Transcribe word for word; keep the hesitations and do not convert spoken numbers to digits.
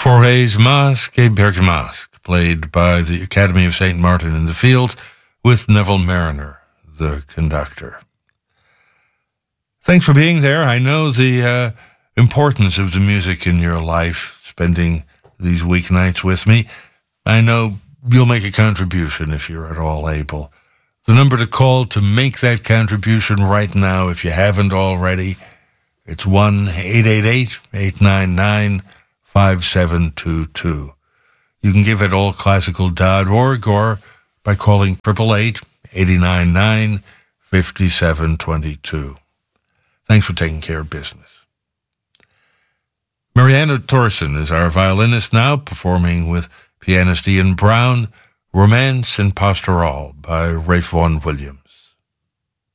Forêts Masque et Bergamasque, played by the Academy of Saint Martin in the Fields with Neville Mariner, the conductor. Thanks for being there. I know the uh, importance of the music in your life, spending these weeknights with me. I know you'll make a contribution if you're at all able. The number to call to make that contribution right now, if you haven't already, it's one eight eight eight, eight nine nine, five seven two two. You can give at all classical dot org or by calling eight eight eight, eight nine nine, five seven two two. Thanks for taking care of business. Marianne Thorson is our violinist now, performing with pianist Ian Brown, Romance and Pastoral by Ralph Vaughan Williams.